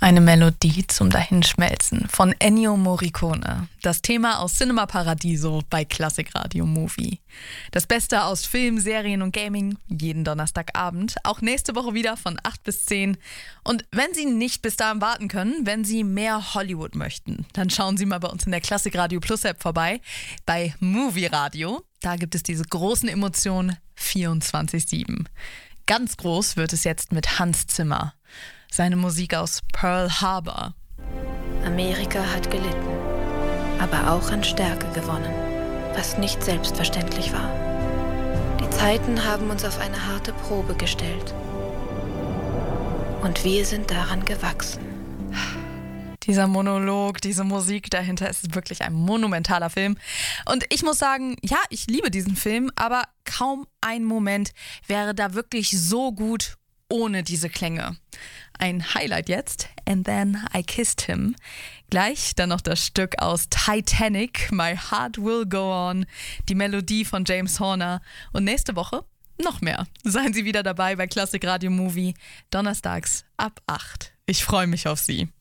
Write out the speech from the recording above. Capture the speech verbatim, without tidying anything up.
Eine Melodie zum Dahinschmelzen von Ennio Morricone. Das Thema aus Cinema Paradiso bei Klassik Radio Movie. Das Beste aus Film, Serien und Gaming jeden Donnerstagabend. Auch nächste Woche wieder von acht bis zehn. Und wenn Sie nicht bis dahin warten können, wenn Sie mehr Hollywood möchten, dann schauen Sie mal bei uns in der Klassik Radio Plus App vorbei. Bei Movie Radio, da gibt es diese großen Emotionen vierundzwanzig sieben. Ganz groß wird es jetzt mit Hans Zimmer. Seine Musik aus Pearl Harbor. Amerika hat gelitten, aber auch an Stärke gewonnen, was nicht selbstverständlich war. Die Zeiten haben uns auf eine harte Probe gestellt. Und wir sind daran gewachsen. Dieser Monolog, diese Musik dahinter ist wirklich ein monumentaler Film. Und ich muss sagen, ja, ich liebe diesen Film, aber kaum ein Moment wäre da wirklich so gut ohne diese Klänge. Ein Highlight jetzt, And Then I Kissed Him. Gleich dann noch das Stück aus Titanic, My Heart Will Go On, die Melodie von James Horner. Und nächste Woche noch mehr. Seien Sie wieder dabei bei Klassik Radio Movie, donnerstags ab acht. Ich freue mich auf Sie.